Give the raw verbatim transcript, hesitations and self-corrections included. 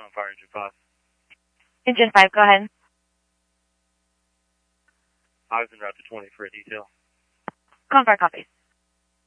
Fire Engine five. Engine five, go ahead. I was en route to twenty for a detail. Confire copy.